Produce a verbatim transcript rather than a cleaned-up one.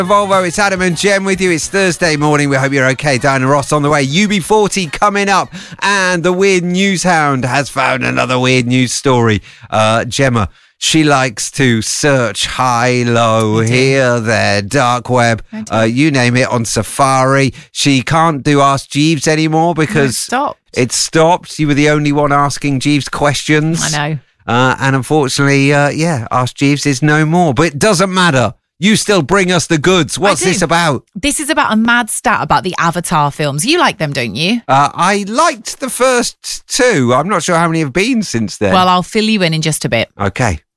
Volvo, it's Adam and Jem with you. It's Thursday morning. We hope you're okay. Diana Ross on the way. U B forty coming up. And the Weird News Hound has found another weird news story. Uh, Gemma, she likes to search high, low, here, there, dark web, uh, you name it, on Safari. She can't do Ask Jeeves anymore because it stopped. It stopped. You were the only one asking Jeeves questions. I know. Uh, and unfortunately, uh, yeah, Ask Jeeves is no more. But it doesn't matter. You still bring us the goods. What's this about? This is about a mad stat about the Avatar films. You like them, don't you? Uh, I liked the first two. I'm not sure how many have been since then. Well, I'll fill you in in just a bit. Okay.